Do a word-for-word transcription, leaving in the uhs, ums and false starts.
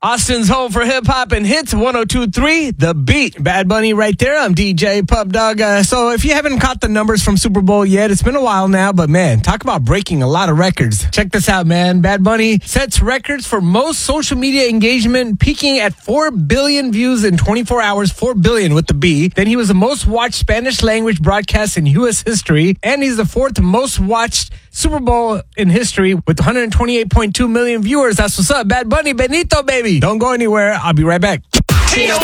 Austin's home for hip hop and hits, one oh two point three The Beat. Bad Bunny right there. I'm D J Pub Dog. Uh, so if you haven't caught the numbers from Super Bowl yet, it's been a while now, but man, talk about breaking a lot of records. Check this out, man. Bad Bunny sets records for most social media engagement, peaking at four billion views in twenty-four hours, four billion with the B. Then he was the most watched Spanish language broadcast in U S history, and he's the fourth most watched Super Bowl in history with one hundred twenty-eight point two million viewers. That's what's up. Bad Bunny, Benito, baby. Don't go anywhere. I'll be right back.